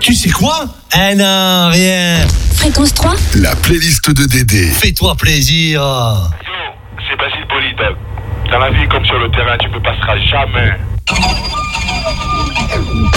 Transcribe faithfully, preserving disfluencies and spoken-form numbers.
Tu sais quoi? Eh non, rien. Fréquence trois. La playlist de Dédé. Fais-toi plaisir. Yo, c'est Basile Polydog. Dans la vie comme sur le terrain, tu peux passeras jamais.